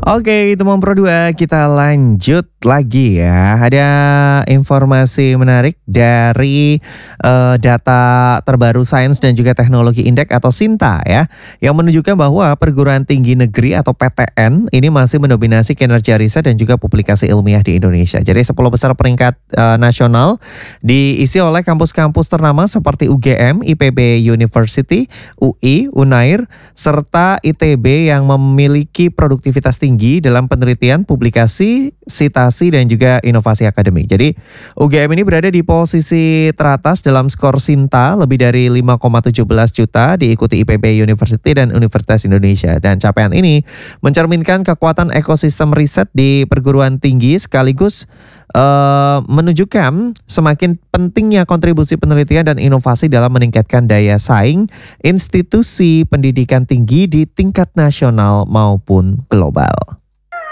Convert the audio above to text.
Oke, teman Pro 2, kita lanjut lagi ya. Ada informasi menarik dari data terbaru Sains dan juga Teknologi Indeks atau SINTA ya, yang menunjukkan bahwa perguruan tinggi negeri atau PTN ini masih mendominasi kinerja riset dan juga publikasi ilmiah di Indonesia. Jadi 10 besar peringkat nasional diisi oleh kampus-kampus ternama seperti UGM, IPB University, UI, Unair, serta ITB yang memiliki produktivitas tinggi dalam penelitian, publikasi, sitasi, dan juga inovasi akademik. Jadi UGM ini berada di posisi teratas dalam skor SINTA lebih dari 5,17 juta, diikuti IPB University dan Universitas Indonesia. Dan capaian ini mencerminkan kekuatan ekosistem riset di perguruan tinggi sekaligus menunjukkan semakin pentingnya kontribusi penelitian dan inovasi dalam meningkatkan daya saing institusi pendidikan tinggi di tingkat nasional maupun global.